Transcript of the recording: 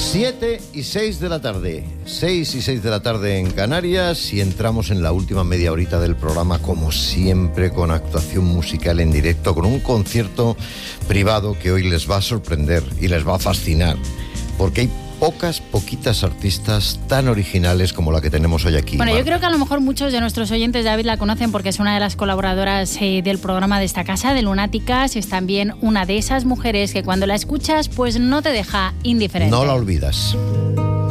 7 y 6 de la tarde, 6 y 6 de la tarde en Canarias, y entramos en la última media horita del programa, como siempre, con actuación musical en directo, con un concierto privado que hoy les va a sorprender y les va a fascinar, porque hay poquitas artistas tan originales como la que tenemos hoy aquí. Bueno, Marta, yo creo que a lo mejor muchos de nuestros oyentes, David, la conocen porque es una de las colaboradoras del programa de esta casa, de Lunáticas. Es también una de esas mujeres que cuando la escuchas, pues no te deja indiferente. No la olvidas.